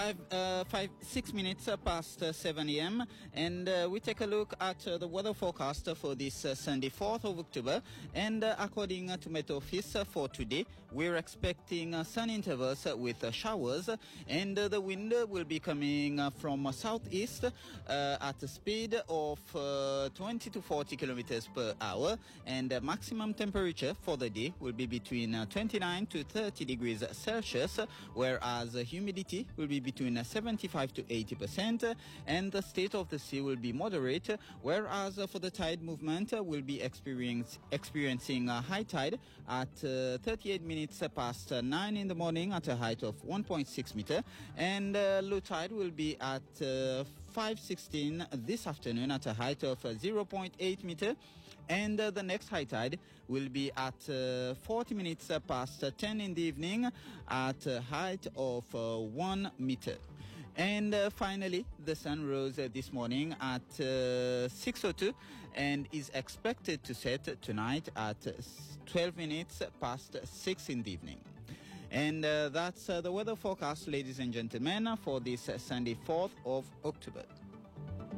6 minutes past 7 a.m. and we take a look at the weather forecast for this Sunday, 4th of October. And according to Met Office for today, we're expecting sun intervals with showers, and the wind will be coming from southeast at a speed of 20 to 40 kilometers per hour, and maximum temperature for the day will be between 29 to 30 degrees Celsius, whereas humidity will be between 75 to 80%, and the state of the sea will be moderate, whereas for the tide movement will be experiencing a high tide at 38 minutes past 9 in the morning at a height of 1.6 meter, and low tide will be at 5:16 this afternoon at a height of 0.8 meter, and the next high tide will be at 40 minutes past 10 in the evening at a height of 1 meter. And finally, the sun rose this morning at 6:02 and is expected to set tonight at 12 minutes past 6 in the evening. And that's the weather forecast, ladies and gentlemen, for this Sunday, 4th of October.